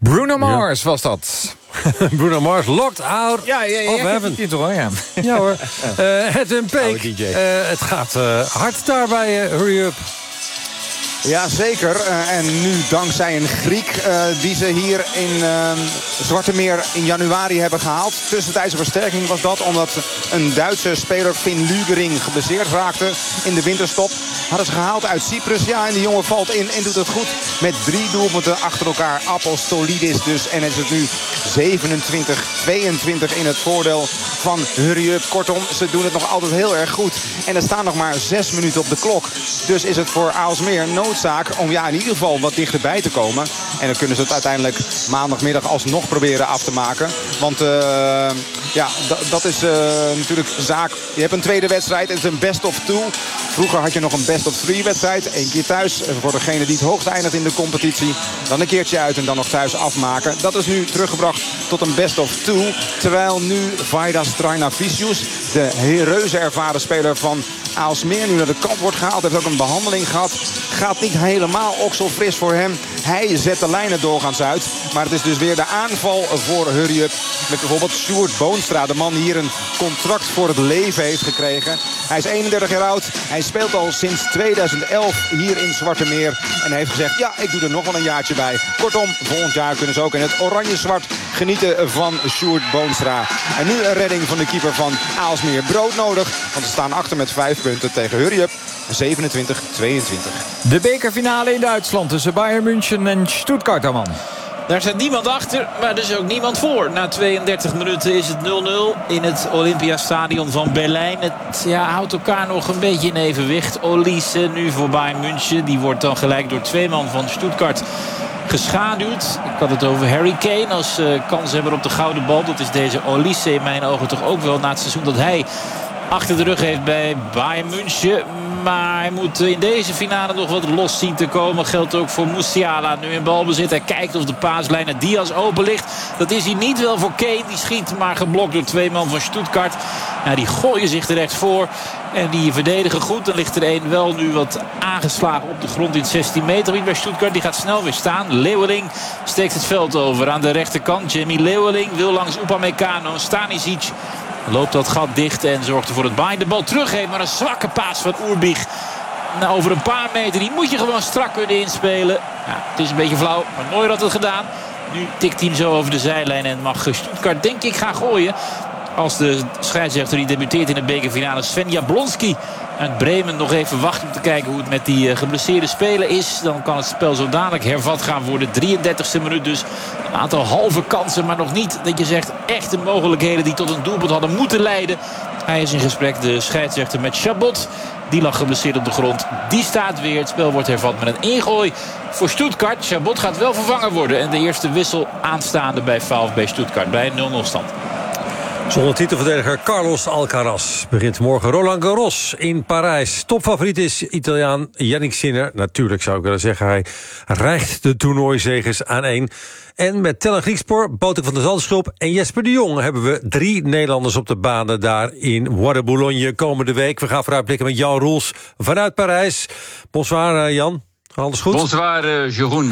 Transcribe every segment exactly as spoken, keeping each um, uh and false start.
Bruno Mars ja. was dat. Bruno Mars, Locked Out ja, ja, ja, of Heaven. Ja, toch, ja. ja hoor. Uh, Edwin Peek, uh, het gaat uh, hard daar bij uh, Hurry Up. Ja, zeker. Uh, en nu dankzij een Griek uh, die ze hier in uh, Zwarte Meer in januari hebben gehaald. Tussentijdse versterking was dat omdat een Duitse speler, Finn Lugering, geblesseerd raakte in de winterstop. Hadden ze gehaald uit Cyprus. Ja, en die jongen valt in en doet het goed met drie doelpunten achter elkaar. Apostolidis dus. En is het nu zevenentwintig tweeëntwintig in het voordeel van Hurry Up. Kortom, ze doen het nog altijd heel erg goed. En er staan nog maar zes minuten op de klok. Dus is het voor Aalsmeer noodzaak om ja, in ieder geval wat dichterbij te komen. En dan kunnen ze het uiteindelijk maandagmiddag alsnog proberen af te maken. Want uh, ja, d- dat is uh, natuurlijk zaak. Je hebt een tweede wedstrijd. Het is een best of two. Vroeger had je nog een best of three wedstrijd. Eén keer thuis voor degene die het hoogst eindigt in de competitie. Dan een keertje uit en dan nog thuis afmaken. Dat is nu teruggebracht tot een best of two. Terwijl nu Vaidas Trainavicius, de reuze ervaren speler van Aalsmeer, nu naar de kant wordt gehaald. Heeft ook een behandeling gehad. Gaat niet helemaal okselfris voor hem. Hij zet de lijnen doorgaans uit. Maar het is dus weer de aanval voor Hurry Up. Met bijvoorbeeld Sjoerd Boonstra. De man die hier een contract voor het leven heeft gekregen. Hij is eenendertig jaar oud. Hij speelt al sinds tweeduizend elf hier in Zwarte Meer. En heeft gezegd, ja, ik doe er nog wel een jaartje bij. Kortom, volgend jaar kunnen ze ook in het oranje-zwart genieten van Sjoerd Boonstra. En nu een redding van de keeper van Aalsmeer. Brood nodig, want ze staan achter met vijf punten tegen Hurry Up. zevenentwintig tweeëntwintig. De bekerfinale in Duitsland tussen Bayern München en Stuttgart, man. Daar staat niemand achter, maar er is ook niemand voor. Na tweeëndertig minuten is het nul nul in het Olympiastadion van Berlijn. Het ja, houdt elkaar nog een beetje in evenwicht. Olise nu voor Bayern München. Die wordt dan gelijk door twee man van Stuttgart geschaduwd. Ik had het over Harry Kane als uh, kanshebber op de gouden bal. Dat is deze Olise in mijn ogen toch ook wel na het seizoen dat hij achter de rug heeft bij Bayern München. Maar hij moet in deze finale nog wat los zien te komen. Geldt ook voor Musiala. Nu in balbezit. Hij kijkt of de paaslijn naar Diaz open ligt. Dat is hij niet, wel voor Kane. Die schiet maar geblokt door twee man van Stuttgart. Nou, die gooien zich er echt voor. En die verdedigen goed. Dan ligt er één wel nu wat aangeslagen op de grond in het zestien meter bij Stuttgart. Die gaat snel weer staan. Leeuweling steekt het veld over aan de rechterkant. Jamie Leeuweling wil langs Upamecano. Stanisic loopt dat gat dicht en zorgt ervoor dat Bayern de bal teruggeeft. Maar een zwakke paas van Urbich. Nou, over een paar meter, die moet je gewoon strak kunnen inspelen. Ja, het is een beetje flauw, maar Neuer had het gedaan. Nu tikt hij hem zo over de zijlijn en mag Stuttgart denk ik gaan gooien. Als de scheidsrechter die debuteert in de bekerfinale, Sven Jablonski uit Bremen, nog even wacht om te kijken hoe het met die geblesseerde speler is. Dan kan het spel zo dadelijk hervat gaan voor de drieëndertigste minuut. Dus een aantal halve kansen, maar nog niet dat je zegt echte mogelijkheden die tot een doelpunt hadden moeten leiden. Hij is in gesprek, de scheidsrechter, met Chabot. Die lag geblesseerd op de grond. Die staat weer. Het spel wordt hervat met een ingooi voor Stuttgart. Chabot gaat wel vervangen worden. En de eerste wissel aanstaande bij VfB Stuttgart bij nul nul stand. Zonder titelverdediger Carlos Alcaraz begint morgen Roland Garros in Parijs. Topfavoriet is Italiaan Yannick Sinner. Natuurlijk zou ik willen zeggen, hij rijgt de toernooizegers aan één. En met Tellen Griekspoor, Botek van der Zandschulp en Jesper de Jong hebben we drie Nederlanders op de banen daar in Bois de Boulogne komende week. We gaan vooruitblikken met Jan Roels vanuit Parijs. Bonsoir uh, Jan. Alles goed? Bonsoir, uh, Jeroen.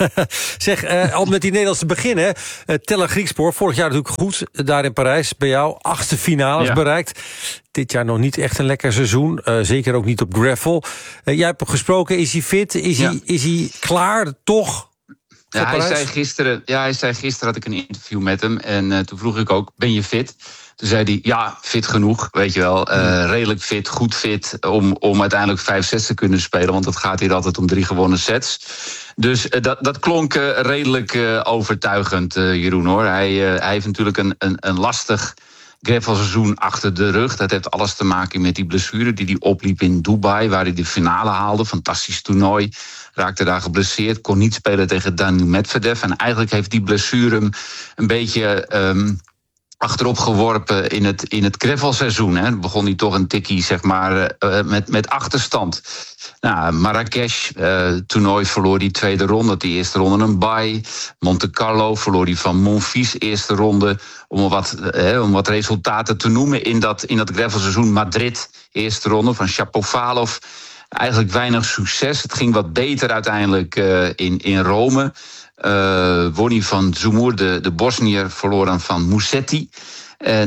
Zeg, uh, al met die Nederlandse beginnen. Uh, Tellen Griekspoor, vorig jaar natuurlijk goed daar in Parijs. Bij jou achtste finales ja. bereikt. Dit jaar nog niet echt een lekker seizoen. Uh, zeker ook niet op gravel. Uh, jij hebt gesproken, is hij fit? Is, ja. hij, is hij klaar, toch? Ja, hij zei gisteren, ja, hij zei gisteren had ik een interview met hem. En uh, toen vroeg ik ook, ben je fit? Toen zei hij, ja, fit genoeg, weet je wel. Uh, redelijk fit, goed fit, om, om uiteindelijk vijf sets te kunnen spelen. Want het gaat hier altijd om drie gewonnen sets. Dus uh, dat, dat klonk uh, redelijk uh, overtuigend, uh, Jeroen, hoor. Hij, uh, hij heeft natuurlijk een, een, een lastig gravelseizoen achter de rug. Dat heeft alles te maken met die blessure die hij opliep in Dubai, waar hij de finale haalde. Fantastisch toernooi. Raakte daar geblesseerd, kon niet spelen tegen Daniil Medvedev. En eigenlijk heeft die blessure hem een beetje Um, achterop geworpen in het, in het gravelseizoen. Hè. Dan begon hij toch een tikkie, zeg maar, uh, met, met achterstand. Nou, Marrakesh, uh, toernooi verloor die tweede ronde. Die eerste ronde een bye. Monte Carlo verloor die van Monfils eerste ronde. Om wat, uh, om wat resultaten te noemen in dat, in dat gravelseizoen. Madrid, eerste ronde van Shapovalov. Eigenlijk weinig succes. Het ging wat beter uiteindelijk uh, in, in Rome. Uh, won hij van Zumur, de, de Bosnier, verloor dan van Musetti. En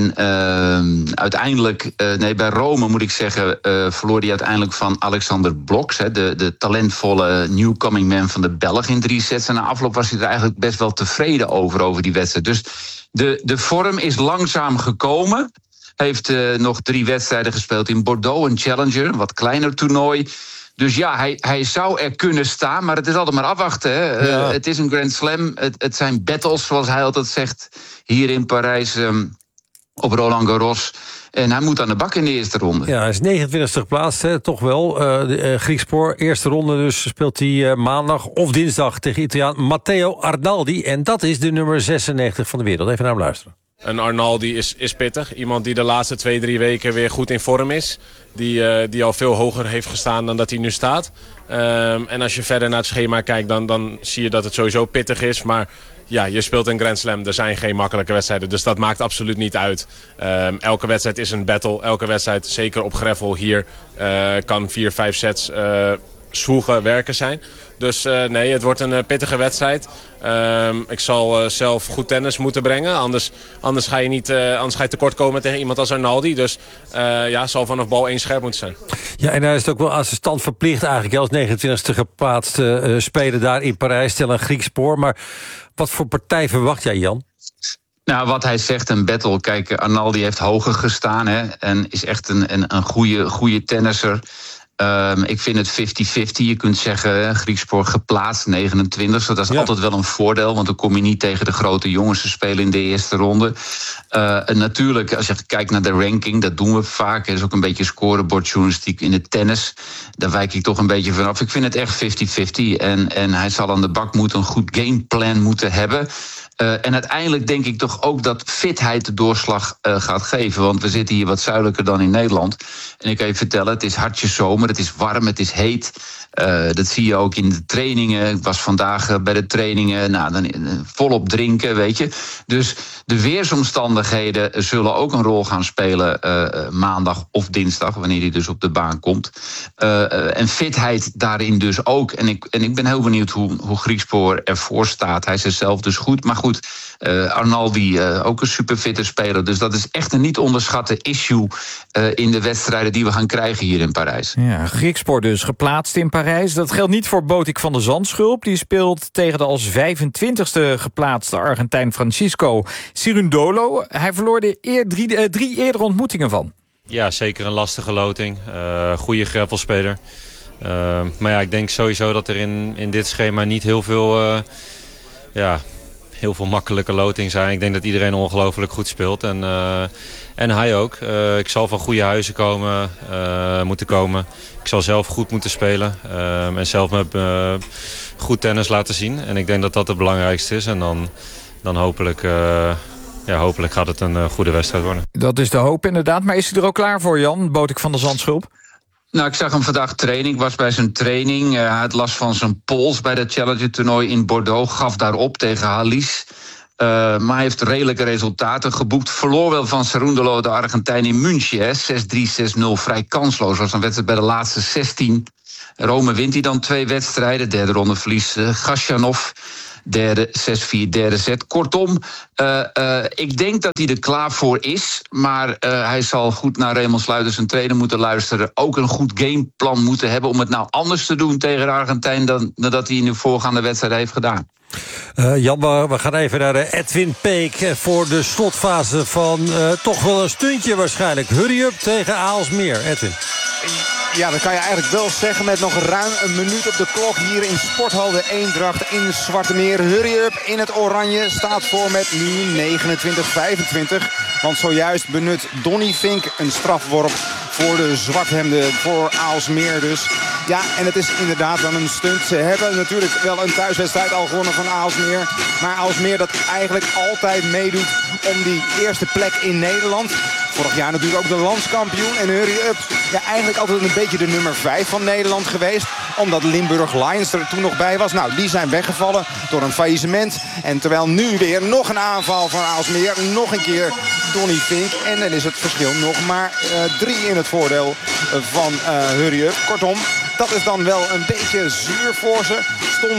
uh, uiteindelijk, uh, nee, bij Rome moet ik zeggen, uh, verloor hij uiteindelijk van Alexander Bloks, hè, de, de talentvolle newcoming man van de Belg in drie sets. En na afloop was hij er eigenlijk best wel tevreden over, over die wedstrijd. Dus de, de vorm is langzaam gekomen. Heeft uh, nog drie wedstrijden gespeeld in Bordeaux, een challenger, een wat kleiner toernooi. Dus ja, hij, hij zou er kunnen staan, maar het is altijd maar afwachten. Hè. Ja. Uh, het is een Grand Slam, het, het zijn battles, zoals hij altijd zegt, hier in Parijs um, op Roland Garros. En hij moet aan de bak in de eerste ronde. Ja, hij is negenentwintigste geplaatst, hè, toch wel. Uh, de, uh, Griekspoor, eerste ronde dus, speelt hij uh, maandag of dinsdag tegen Italiaan Matteo Arnaldi. En dat is de nummer zesennegentig van de wereld. Even naar hem luisteren. En Arnaldi is, is pittig. Iemand die de laatste twee, drie weken weer goed in vorm is. Die, uh, die al veel hoger heeft gestaan dan dat hij nu staat. Um, en als je verder naar het schema kijkt, dan, dan zie je dat het sowieso pittig is. Maar ja, je speelt een Grand Slam. Er zijn geen makkelijke wedstrijden. Dus dat maakt absoluut niet uit. Um, elke wedstrijd is een battle. Elke wedstrijd, zeker op gravel hier, uh, kan vier, vijf sets uh, zwoegen werken zijn. Dus uh, nee, het wordt een uh, pittige wedstrijd. Um, ik zal uh, zelf goed tennis moeten brengen. Anders, anders, ga je niet, uh, anders ga je tekort komen tegen iemand als Arnaldi. Dus uh, ja, zal vanaf bal één scherp moeten zijn. Ja, en hij is ook wel assistent verplicht eigenlijk als negenentwintigste geplaatste uh, speler daar in Parijs. Stel een Griekspoor. Maar wat voor partij verwacht jij, Jan? Nou, wat hij zegt, een battle. Kijk, Arnaldi heeft hoger gestaan, hè, en is echt een, een, een goede, goede tennisser. Um, ik vind het vijftig vijftig. Je kunt zeggen, Griekspoor geplaatst, negenentwintigste. Dat is ja. altijd wel een voordeel, want dan kom je niet tegen de grote jongens te spelen in de eerste ronde. Uh, en natuurlijk, als je kijkt naar de ranking, dat doen we vaak. Er is ook een beetje scorebordjournalistiek in het tennis. Daar wijk ik toch een beetje vanaf. Ik vind het echt vijftig vijftig. En, en hij zal aan de bak moeten, een goed gameplan moeten hebben. Uh, en uiteindelijk denk ik toch ook dat fitheid de doorslag uh, gaat geven. Want we zitten hier wat zuidelijker dan in Nederland. En ik kan je vertellen, het is hartje zomer, het is warm, het is heet. Uh, dat zie je ook in de trainingen. Ik was vandaag uh, bij de trainingen, nou, dan, uh, volop drinken, weet je. Dus de weersomstandigheden zullen ook een rol gaan spelen uh, maandag of dinsdag, wanneer hij dus op de baan komt. Uh, uh, en fitheid daarin dus ook. En ik, en ik ben heel benieuwd hoe, hoe Griekspoor ervoor staat. Hij is er zelf dus goed, maar goed, uh, Arnaldi, uh, ook een superfitte speler. Dus dat is echt een niet onderschatte issue uh, in de wedstrijden die we gaan krijgen hier in Parijs. Ja, Griekspoor dus geplaatst in Parijs. Dat geldt niet voor Botik van der Zandschulp. Die speelt tegen de als vijfentwintigste geplaatste Argentijn Francisco Cirundolo. Hij verloor de eer, drie, uh, drie eerdere ontmoetingen van. Ja, zeker een lastige loting. Uh, goede gravelspeler. Uh, maar ja, ik denk sowieso dat er in, in dit schema niet heel veel... Uh, ja, heel veel makkelijke loting zijn. Ik denk dat iedereen ongelooflijk goed speelt. En, uh, en hij ook. Uh, ik zal van goede huizen komen, uh, moeten komen. Ik zal zelf goed moeten spelen. Uh, en zelf met uh, goed tennis laten zien. En ik denk dat dat het belangrijkste is. En dan, dan hopelijk... Uh, Ja, hopelijk gaat het een uh, goede wedstrijd worden. Dat is de hoop inderdaad. Maar is hij er ook klaar voor, Jan? Botik van der Zandschulp? Nou, ik zag hem vandaag training. Ik was bij zijn training. Uh, hij had last van zijn pols bij dat Challenger-toernooi in Bordeaux. Gaf daarop tegen Halis. Uh, maar hij heeft redelijke resultaten geboekt. Verloor wel van Cerundolo, de Argentijn, in München. zes drie, zes nul, vrij kansloos. Was een wedstrijd bij de laatste zestien. Rome wint hij dan twee wedstrijden. Derde ronde verliest uh, Gasjanov. Derde, zes vier, derde set. Kortom, uh, uh, ik denk dat hij er klaar voor is. Maar uh, hij zal goed naar Raymond Sluiters en trainer moeten luisteren. Ook een goed gameplan moeten hebben om het nou anders te doen tegen de Argentijn dan, dan dat hij in de voorgaande wedstrijd heeft gedaan. Uh, Jan, we gaan even naar de Edwin Peek voor de slotfase van uh, toch wel een stuntje waarschijnlijk. Hurry up tegen Aalsmeer. Edwin. Ja, dat kan je eigenlijk wel zeggen met nog ruim een minuut op de klok hier in Sporthal de Eendracht in Zwarte Meer. Hurry up in het oranje staat voor met nu negenentwintig vijfentwintig. Want zojuist benut Donny Fink een strafworp voor de zwarthemden, voor Aalsmeer dus. Ja, en het is inderdaad dan een stunt. Ze hebben natuurlijk wel een thuiswedstrijd al gewonnen van Aalsmeer. Maar Aalsmeer dat eigenlijk altijd meedoet om die eerste plek in Nederland. Vorig jaar natuurlijk ook de landskampioen. En Hurry Up, ja, eigenlijk altijd een beetje de nummer vijf van Nederland geweest. Omdat Limburg Lions er toen nog bij was. Nou, die zijn weggevallen door een faillissement. En terwijl nu weer nog een aanval van Aalsmeer. Nog een keer Donny Fink. En dan is het verschil nog maar uh, drie in het voordeel van uh, Hurry Up. Kortom, dat is dan wel een beetje zuur voor ze. Stonden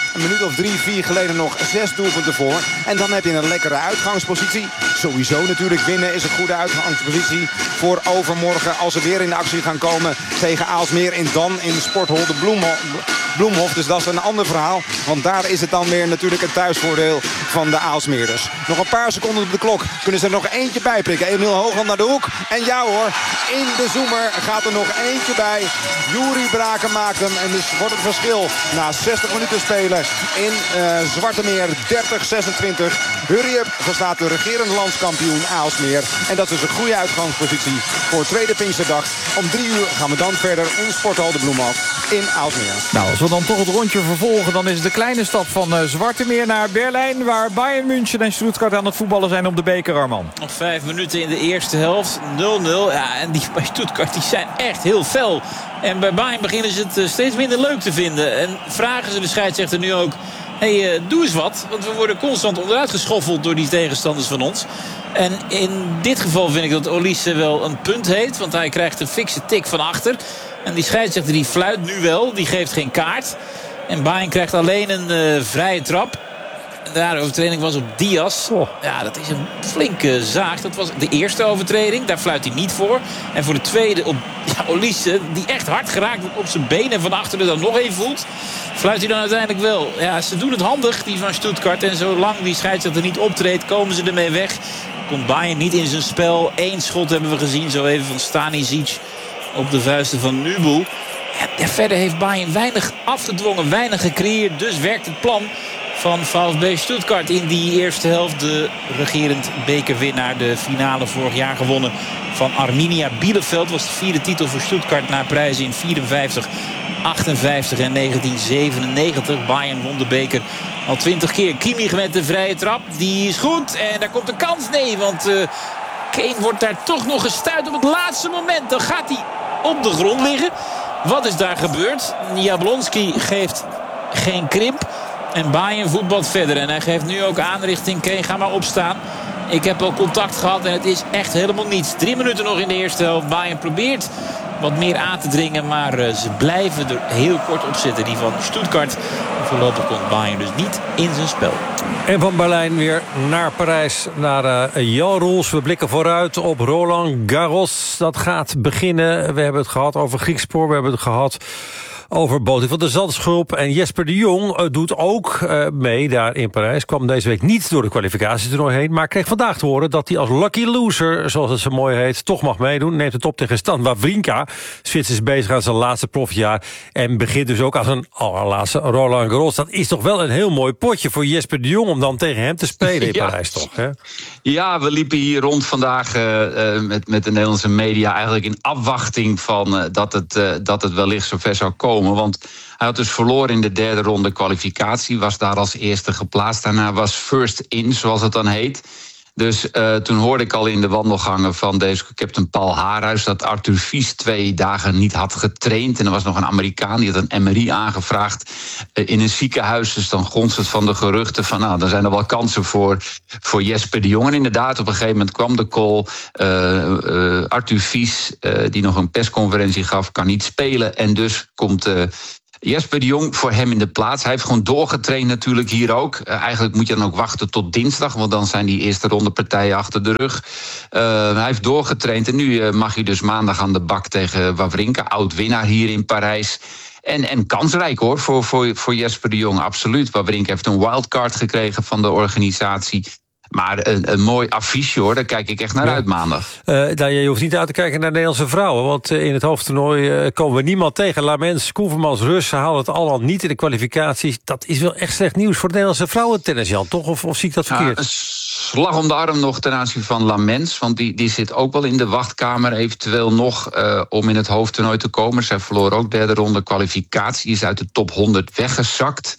een minuut of drie, vier geleden nog zes doelpunten voor. En dan heb je een lekkere uitgangspositie. Sowieso natuurlijk winnen is een goede uitgangspositie voor overmorgen. Als ze weer in de actie gaan komen tegen Aalsmeer in Dan in de Sporthol de Bloemhof. Bloemhof. Dus dat is een ander verhaal. Want daar is het dan weer natuurlijk een thuisvoordeel van de Aalsmeerders. Nog een paar seconden op de klok. Kunnen ze er nog eentje bij prikken. Emiel Hoogland naar de hoek. En ja hoor, in de zoemer gaat er nog eentje bij. Juri Braken maakt hem. En dus wordt het verschil na zestig minuten spelen in uh, Zwartemeer dertig zesentwintig. Hurry up verstaat de regerende landskampioen Aalsmeer. En dat is een goede uitgangspositie voor tweede Pinksterdag. Om drie uur gaan we dan verder in Sporthal de Bloemhof in Aalsmeer. Nou, als we dan toch het rondje vervolgen, dan is het de kleine stap van uh, Zwartemeer naar Berlijn, waar Bayern München en Stuttgart aan het voetballen zijn om de beker, Arman. Nog vijf minuten in de eerste helft. nul nul. Ja, en die bij Stuttgart die zijn echt heel fel. En bij Bayern beginnen ze het steeds minder leuk te vinden. En vragen ze de scheidsrechter nu ook: hé, hey, uh, doe eens wat. Want we worden constant onderuit geschoffeld door die tegenstanders van ons. En in dit geval vind ik dat Olise wel een punt heeft. Want hij krijgt een fikse tik van achter. En die scheidsrechter die fluit nu wel. Die geeft geen kaart. En Bayern krijgt alleen een uh, vrije trap. En de overtreding was op Diaz. Oh. Ja, dat is een flinke zaag. Dat was de eerste overtreding. Daar fluit hij niet voor. En voor de tweede op ja, Olise, die echt hard geraakt wordt op zijn been. En van achteren dan nog even voelt. Fluit hij dan uiteindelijk wel. Ja, ze doen het handig, die van Stuttgart. En zolang die scheidsrechter niet optreedt, komen ze ermee weg. Komt Bayern niet in zijn spel. Eén schot hebben we gezien, zo even van Stanisic op de vuisten van Nubel. Ja, verder heeft Bayern weinig afgedwongen, weinig gecreëerd. Dus werkt het plan van VfB Stuttgart in die eerste helft. De regerend bekerwinnaar, de finale vorig jaar gewonnen van Arminia Bielefeld. Was de vierde titel voor Stuttgart na prijzen in vierenvijftig, achtenvijftig en negentien zevenennegentig. Bayern won de beker al twintig keer. Kimmich met de vrije trap, die is goed. En daar komt een kans. Nee, want uh, Kane wordt daar toch nog gestuit op het laatste moment. Dan gaat hij op de grond liggen. Wat is daar gebeurd? Jablonski geeft geen krimp. En Bayern voetbalt verder. En hij geeft nu ook aan richting Kane: ga maar opstaan. Ik heb al contact gehad en het is echt helemaal niets. Drie minuten nog in de eerste helft. Bayern probeert wat meer aan te dringen, maar uh, ze blijven er heel kort op zitten, die van Stuttgart. En voorlopig komt Bayern dus niet in zijn spel. En van Berlijn weer naar Parijs, naar uh, Jan Roels. We blikken vooruit op Roland Garros. Dat gaat beginnen. We hebben het gehad over Griekspoor. We hebben het gehad over Botik van de Zandschulp. En Jesper de Jong uh, doet ook uh, mee daar in Parijs. Kwam deze week niet door de kwalificatietoernooi heen, maar kreeg vandaag te horen dat hij als lucky loser, zoals het zo mooi heet, toch mag meedoen. Neemt het op tegen Stan Wawrinka. Zwitsers is bezig aan zijn laatste profjaar en begint dus ook als een allerlaatste Roland Garros. Dat is toch wel een heel mooi potje voor Jesper de Jong om dan tegen hem te spelen in ja. Parijs, toch? Hè? Ja, we liepen hier rond vandaag uh, uh, met, met de Nederlandse media eigenlijk in afwachting van uh, dat, het, uh, dat het wellicht zover zou komen. Want hij had dus verloren in de derde ronde kwalificatie. Was daar als eerste geplaatst. Daarna was first in, zoals het dan heet. Dus uh, toen hoorde ik al in de wandelgangen van deze captain Paul Haarhuis dat Arthur Vies twee dagen niet had getraind. En er was nog een Amerikaan, die had een M R I aangevraagd uh, in een ziekenhuis. Dus dan gonst het van de geruchten van, nou, dan zijn er wel kansen voor, voor Jesper de Jong. En inderdaad, op een gegeven moment kwam de call. Uh, uh, Arthur Vies, uh, die nog een persconferentie gaf, kan niet spelen. En dus komt Uh, Jesper de Jong voor hem in de plaats. Hij heeft gewoon doorgetraind natuurlijk hier ook. Uh, eigenlijk moet je dan ook wachten tot dinsdag, want dan zijn die eerste ronde partijen achter de rug. Uh, hij heeft doorgetraind en nu uh, mag hij dus maandag aan de bak tegen Wawrinka, oud-winnaar hier in Parijs. En, en kansrijk hoor, voor, voor, voor Jesper de Jong, absoluut. Wawrinka heeft een wildcard gekregen van de organisatie. Maar een, een mooi affiche hoor, daar kijk ik echt naar ja. uit maandag. Uh, nou, je hoeft niet uit te kijken naar Nederlandse vrouwen. Want uh, in het hoofdtoernooi uh, komen we niemand tegen. Lamens, Koevermans, Rus, ze halen het allemaal niet in de kwalificaties. Dat is wel echt slecht nieuws voor de Nederlandse vrouwentennis, Jan, toch? Of, of zie ik dat verkeerd? Ja, een slag om de arm nog ten aanzien van Lamens. Want die, die zit ook wel in de wachtkamer eventueel nog uh, om in het hoofdtoernooi te komen. Zij verloor ook derde ronde kwalificatie. Is uit de top honderd weggezakt.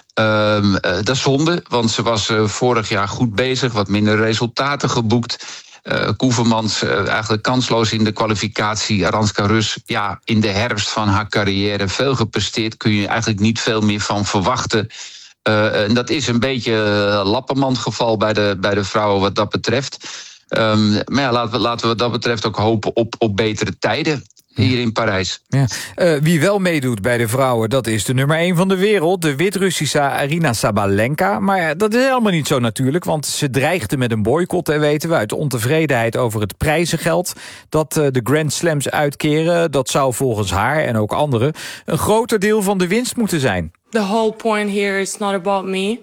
Um, uh, dat is zonde, want ze was uh, vorig jaar goed bezig, wat minder resultaten geboekt. Uh, Koevermans uh, eigenlijk kansloos in de kwalificatie. Aranska Rus, ja, in de herfst van haar carrière veel gepresteerd. Kun je eigenlijk niet veel meer van verwachten. Uh, en dat is een beetje uh, lappenmandgeval bij de, bij de vrouwen wat dat betreft. Um, maar ja, laten we, laten we wat dat betreft ook hopen op, op betere tijden. hier in Parijs. Ja. Uh, wie wel meedoet bij de vrouwen, dat is de nummer één van de wereld, de Wit-Russische Aryna Sabalenka. Maar dat is helemaal niet zo natuurlijk, want ze dreigde met een boycott, en weten we, uit ontevredenheid over het prijzengeld dat uh, de Grand Slams uitkeren. Dat zou volgens haar en ook anderen een groter deel van de winst moeten zijn. The whole point here is not about me.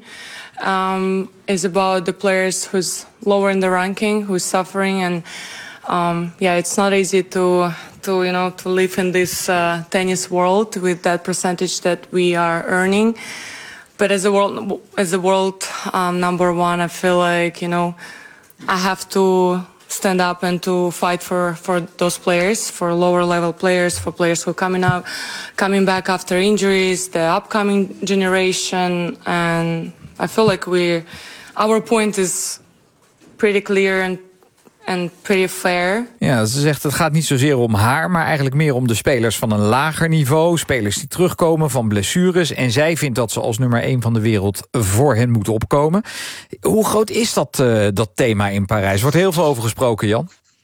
Um, it's about the players who's lower in the ranking, who's suffering, and um, yeah, it's not easy to to you know to live in this uh, tennis world with that percentage that we are earning. But as a world as a world um, number one, I feel like you know I have to stand up and to fight for, for those players, for lower level players, for players who are coming out, coming back after injuries, the upcoming generation, and I feel like we, our point is pretty clear and and pretty fair. Ja, ze zegt het gaat niet zozeer om haar, maar eigenlijk meer om de spelers van een lager niveau. Spelers die terugkomen van blessures. En zij vindt dat ze als nummer één van de wereld voor hen moet opkomen. Hoe groot is dat, uh, dat thema in Parijs? Er wordt heel veel over gesproken, Jan.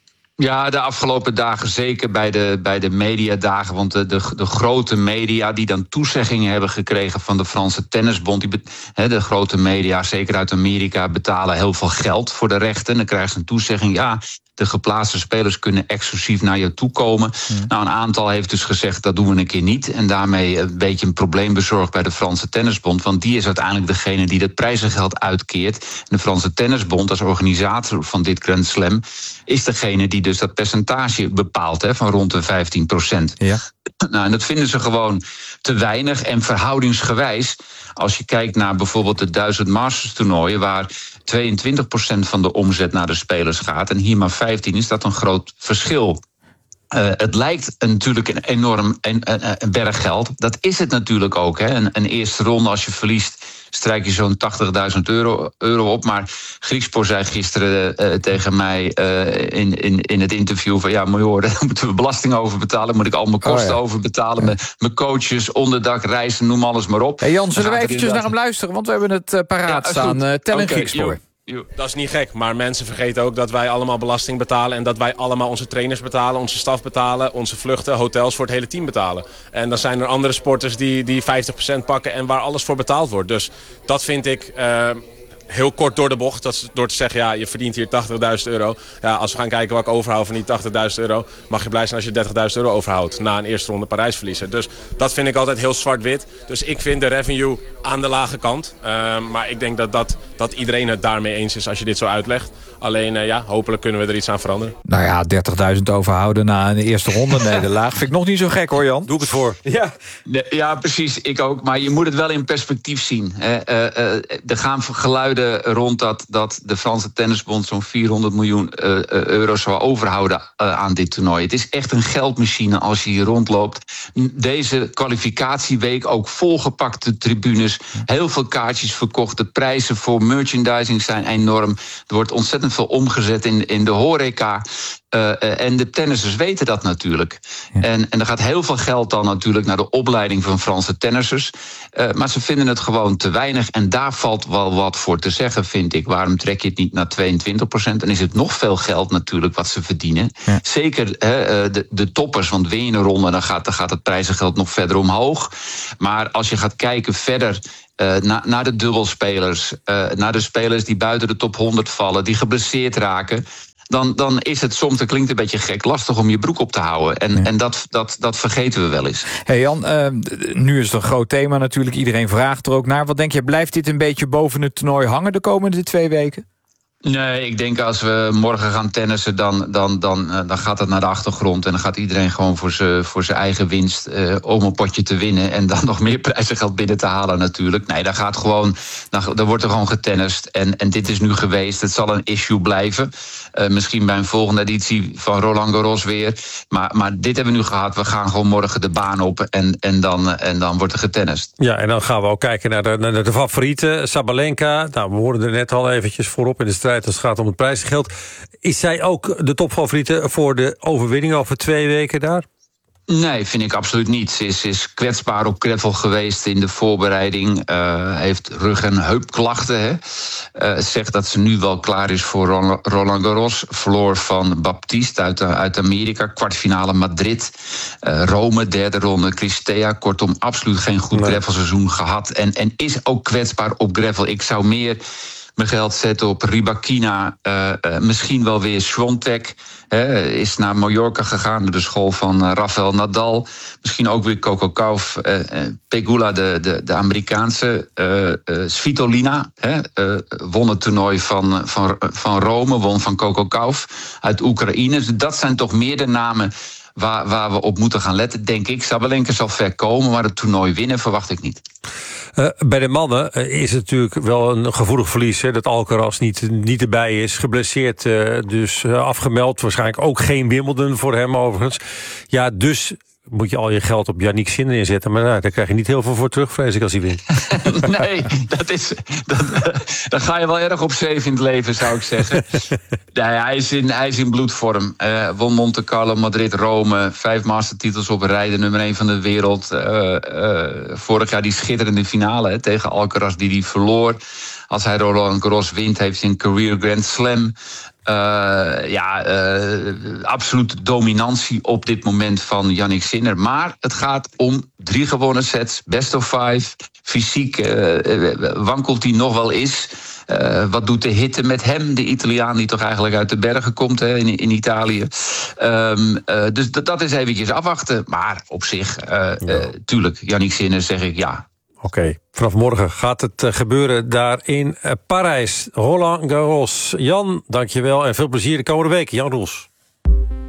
Ja, de afgelopen dagen zeker bij de, bij de mediadagen. Want de, de, de grote media die dan toezeggingen hebben gekregen van de Franse Tennisbond. Die, he, de grote media, zeker uit Amerika, betalen heel veel geld voor de rechten. Dan krijgen ze een toezegging, ja, de geplaatste spelers kunnen exclusief naar je toe komen. Hmm. Nou, een aantal heeft dus gezegd, dat doen we een keer niet. En daarmee een beetje een probleem bezorgd bij de Franse Tennisbond. Want die is uiteindelijk degene die dat prijzengeld uitkeert. En de Franse Tennisbond, als organisator van dit Grand Slam, is degene die dus dat percentage bepaalt, hè, van rond de vijftien procent. Ja. Nou, en dat vinden ze gewoon te weinig. En verhoudingsgewijs, als je kijkt naar bijvoorbeeld de duizend Masters toernooien, waar tweeëntwintig procent van de omzet naar de spelers gaat en hier maar vijftien, is dat een groot verschil. Uh, het lijkt natuurlijk een enorm een, een, een berg geld. Dat is het natuurlijk ook. Hè. Een, een eerste ronde, als je verliest, strijk je zo'n tachtigduizend euro, euro op. Maar Griekspoor zei gisteren uh, tegen mij uh, in, in, in het interview van, ja, maar joh, daar moeten we belasting over betalen. Moet ik al mijn kosten oh, ja. over betalen. Ja. Mijn coaches, onderdak, reizen, noem alles maar op. Hey Jan, zullen we eventjes naar hem luisteren? Want we hebben het uh, paraat ja, staan. Uh, Tel en okay, Griekspoor. Dat is niet gek, maar mensen vergeten ook dat wij allemaal belasting betalen en dat wij allemaal onze trainers betalen, onze staf betalen, onze vluchten, hotels voor het hele team betalen. En dan zijn er andere sporters die, die vijftig procent pakken en waar alles voor betaald wordt. Dus dat vind ik uh, heel kort door de bocht. Dat is door te zeggen, ja, je verdient hier tachtigduizend euro. Ja, als we gaan kijken wat ik overhoud van die tachtigduizend euro, mag je blij zijn als je dertigduizend euro overhoudt na een eerste ronde Parijs verliezen. Dus dat vind ik altijd heel zwart-wit. Dus ik vind de revenue aan de lage kant. Uh, maar ik denk dat, dat, dat iedereen het daarmee eens is als je dit zo uitlegt. Alleen, uh, ja, hopelijk kunnen we er iets aan veranderen. Nou ja, dertigduizend overhouden na een eerste ronde nederlaag vind ik nog niet zo gek, hoor, Jan. Doe ik het voor. Ja, ja, precies. Ik ook. Maar je moet het wel in perspectief zien. Uh, uh, er gaan geluiden rond dat, dat de Franse Tennisbond zo'n vierhonderd miljoen uh, euro zou overhouden uh, aan dit toernooi. Het is echt een geldmachine als je hier rondloopt. Deze kwalificatieweek ook volgepakte tribunes. Heel veel kaartjes verkocht. De prijzen voor merchandising zijn enorm. Er wordt ontzettend veel omgezet in, in de horeca. Uh, uh, en de tennissers weten dat natuurlijk. Ja. En, en er gaat heel veel geld dan natuurlijk naar de opleiding van Franse tennissers. Uh, maar ze vinden het gewoon te weinig. En daar valt wel wat voor te zeggen, vind ik. Waarom trek je het niet naar tweeëntwintig procent? Dan is het nog veel geld natuurlijk wat ze verdienen. Ja. Zeker hè, de, de toppers, want win je een ronde, dan gaat, dan gaat het prijzengeld nog verder omhoog. Maar als je gaat kijken verder Uh, na, naar de dubbelspelers, uh, naar de spelers die buiten de top honderd vallen, die geblesseerd raken, dan, dan is het soms, dat klinkt een beetje gek, lastig om je broek op te houden. En, ja. en dat, dat, dat vergeten we wel eens. Hey Jan, uh, nu is het een groot thema natuurlijk. Iedereen vraagt er ook naar. Wat denk je, blijft dit een beetje boven het toernooi hangen de komende twee weken? Nee, ik denk als we morgen gaan tennissen, dan, dan, dan, dan gaat het naar de achtergrond. En dan gaat iedereen gewoon voor zijn voor zijn eigen winst uh, om een potje te winnen. En dan nog meer prijzengeld binnen te halen natuurlijk. Nee, daar gaat gewoon, dan, dan wordt er gewoon getennist. En, en dit is nu geweest. Het zal een issue blijven. Uh, misschien bij een volgende editie van Roland Garros weer. Maar, maar dit hebben we nu gehad. We gaan gewoon morgen de baan op en, en, dan, en dan wordt er getennist. Ja, en dan gaan we ook kijken naar de, naar de favorieten. Sabalenka, nou, we hoorden er net al eventjes voorop in de strijd als het gaat om het prijzengeld. Is zij ook de topfavoriete voor de overwinning over twee weken daar? Nee, vind ik absoluut niet. Ze is, is kwetsbaar op gravel geweest in de voorbereiding. Uh, heeft rug- en heupklachten. Hè. Uh, zegt dat ze nu wel klaar is voor Roland Garros. Verloor van Baptiste uit, uit Amerika. Kwartfinale Madrid. Uh, Rome, derde ronde Cristea. Kortom, absoluut geen goed nee. gravelseizoen gehad. En, en is ook kwetsbaar op gravel. Ik zou meer mijn geld zetten op Rybakina. Uh, uh, misschien wel weer Swiatek. He, is naar Mallorca gegaan, naar de school van uh, Rafael Nadal. Misschien ook weer Coco Gauff. Uh, uh, Pegula, de, de, de Amerikaanse. Uh, uh, Svitolina he, uh, won het toernooi van, van, van Rome. Won van Coco Gauff uit Oekraïne. Dus dat zijn toch meer de namen waar, waar we op moeten gaan letten, denk ik. Sabalenka zal ver komen, maar het toernooi winnen verwacht ik niet. Uh, bij de mannen is het natuurlijk wel een gevoelig verlies, hè, dat Alcaraz niet, niet erbij is. Geblesseerd, uh, dus uh, afgemeld. Waarschijnlijk ook geen Wimbledon voor hem overigens. Ja, dus moet je al je geld op Jannik Sinner inzetten. Maar nou, daar krijg je niet heel veel voor terug, vrees ik, als hij wint. Nee, dat is, dat, dan ga je wel erg op zeven in het leven, zou ik zeggen. Nee, hij, is in, hij is in bloedvorm. Uh, won Monte Carlo, Madrid, Rome. Vijf mastertitels op rij, de nummer één van de wereld. Uh, uh, vorig jaar die schitterende finale hè, tegen Alcaraz, die hij verloor. Als hij Roland Garros wint, heeft hij een career Grand Slam. Uh, ja, uh, absoluut dominantie op dit moment van Jannik Sinner. Maar het gaat om drie gewonnen sets, best of five. Fysiek uh, wankelt hij nog wel eens. Uh, wat doet de hitte met hem, de Italiaan die toch eigenlijk uit de bergen komt hè, in, in Italië. Um, uh, dus d- dat is eventjes afwachten. Maar op zich, uh, ja. uh, tuurlijk, Jannik Sinner zeg ik ja. Oké, okay. Vanaf morgen gaat het uh, gebeuren daar in uh, Parijs. Roland Garros. Jan, dankjewel en veel plezier de komende week. Jan Roels.